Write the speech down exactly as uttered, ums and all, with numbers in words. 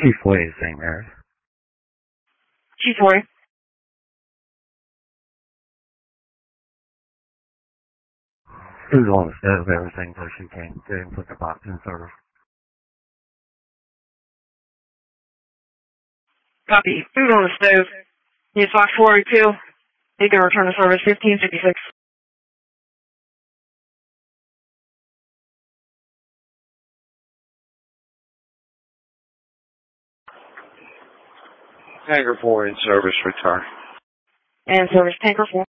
Chief Way, Saint Mary's. Chief Way. Who's on the stove, everything, so she came to and put the box in service. Copy. Food on the stove. It's box four eighty-two. You can return to service fifteen fifty-six. Tanker four in service, return. And service tanker four.